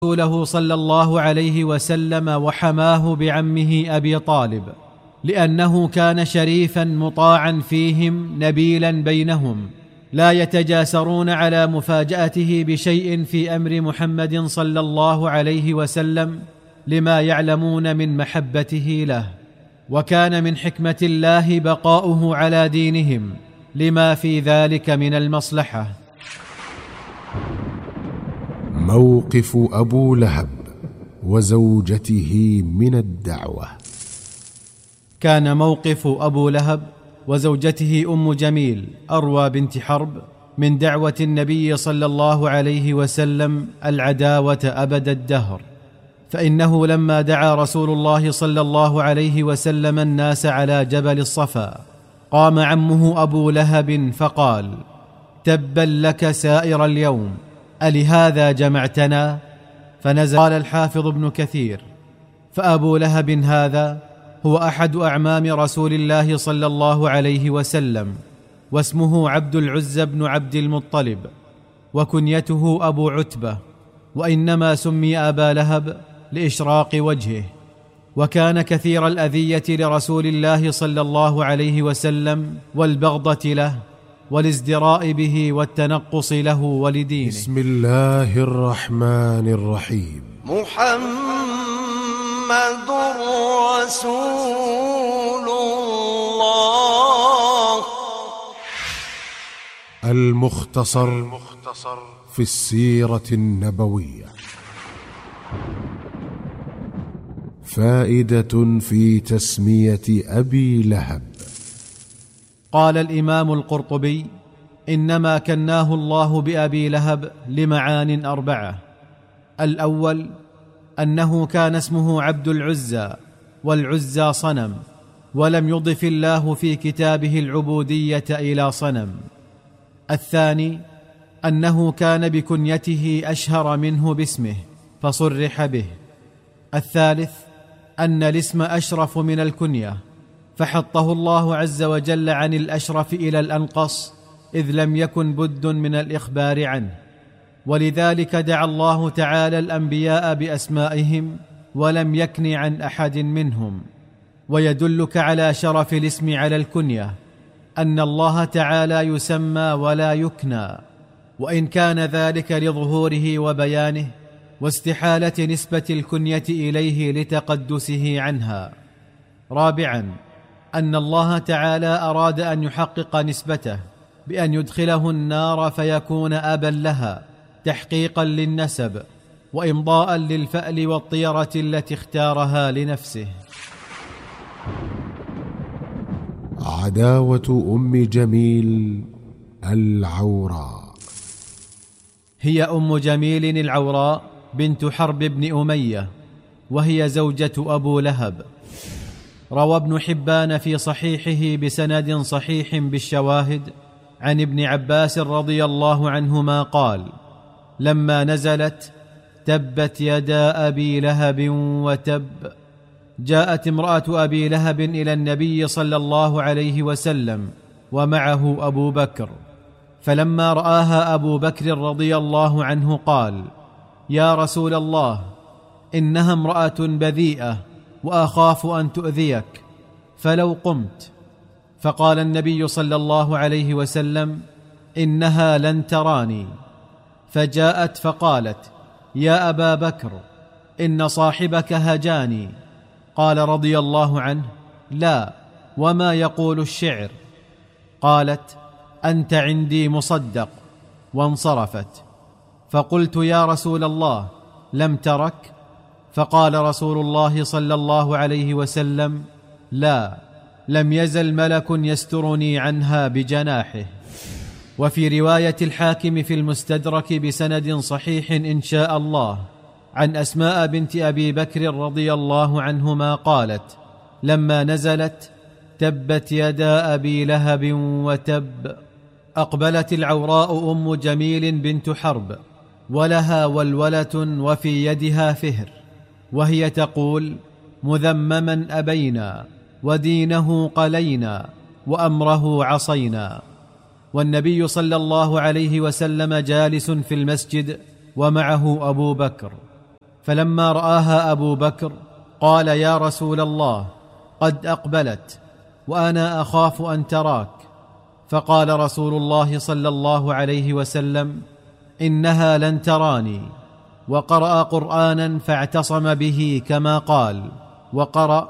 رسوله صلى الله عليه وسلم وحماه بعمه أبي طالب، لأنه كان شريفا مطاعا فيهم نبيلا بينهم، لا يتجاسرون على مفاجأته بشيء في أمر محمد صلى الله عليه وسلم لما يعلمون من محبته له. وكان من حكمة الله بقاؤه على دينهم لما في ذلك من المصلحة. موقف أبو لهب وزوجته من الدعوة. كان موقف أبو لهب وزوجته أم جميل أروى بنت حرب من دعوة النبي صلى الله عليه وسلم العداوة أبد الدهر، فإنه لما دعا رسول الله صلى الله عليه وسلم الناس على جبل الصفا، قام عمه أبو لهب فقال: تبا لك سائر اليوم، ألهذا جمعتنا؟ فنزل. قال الحافظ ابن كثير: فأبو لهب هذا هو أحد أعمام رسول الله صلى الله عليه وسلم، واسمه عبد العزى بن عبد المطلب، وكنيته أبو عتبة، وإنما سمي أبا لهب لإشراق وجهه. وكان كثير الأذية لرسول الله صلى الله عليه وسلم والبغضة له والازدراء به والتنقص له ولدينه. بسم الله الرحمن الرحيم. محمد رسول الله. المختصر في السيرة النبوية. فائدة في تسمية أبي لهب. قال الإمام القرطبي: إنما كناه الله بأبي لهب لمعان 4. الأول أنه كان اسمه عبد العزى، والعزى صنم، ولم يضف الله في كتابه العبودية إلى صنم. الثاني أنه كان بكنيته أشهر منه باسمه فصرح به. الثالث أن الاسم أشرف من الكنية، فحطه الله عز وجل عن الأشرف إلى الأنقص، إذ لم يكن بد من الإخبار عنه، ولذلك دعا الله تعالى الأنبياء بأسمائهم ولم يكن عن أحد منهم. ويدلك على شرف الاسم على الكنية أن الله تعالى يسمى ولا يكنى، وإن كان ذلك لظهوره وبيانه واستحالة نسبة الكنية إليه لتقدسه عنها. رابعا أن الله تعالى أراد أن يحقق نسبته بأن يدخله النار فيكون أبا لها، تحقيقا للنسب وإمضاء للفأل والطيرة التي اختارها لنفسه. عداوة أم جميل العوراء. هي أم جميل العوراء بنت حرب بن أمية، وهي زوجة أبو لهب. روى ابن حبان في صحيحه بسند صحيح بالشواهد عن ابن عباس رضي الله عنهما قال: لما نزلت تبت يدا أبي لهب وتب، جاءت امرأة أبي لهب إلى النبي صلى الله عليه وسلم ومعه أبو بكر، فلما رآها أبو بكر رضي الله عنه قال: يا رسول الله، إنها امرأة بذيئة وأخاف أن تؤذيك، فلو قمت. فقال النبي صلى الله عليه وسلم: إنها لن تراني. فجاءت فقالت: يا أبا بكر، إن صاحبك هجاني. قال رضي الله عنه: لا، وما يقول الشعر؟ قالت: أنت عندي مصدق، وانصرفت. فقلت: يا رسول الله، لم ترك؟ فقال رسول الله صلى الله عليه وسلم: لا، لم يزل ملك يسترني عنها بجناحه. وفي رواية الحاكم في المستدرك بسند صحيح إن شاء الله عن أسماء بنت أبي بكر رضي الله عنهما قالت: لما نزلت تبت يدا أبي لهب وتب، أقبلت العوراء أم جميل بنت حرب، ولها ولولة وفي يدها فهر، وهي تقول: مذمما أبينا، ودينه قلينا، وأمره عصينا. والنبي صلى الله عليه وسلم جالس في المسجد ومعه أبو بكر، فلما رآها أبو بكر قال: يا رسول الله، قد أقبلت وأنا أخاف أن تراك. فقال رسول الله صلى الله عليه وسلم: إنها لن تراني. وقرأ قرآنا فاعتصم به كما قال، وقرأ: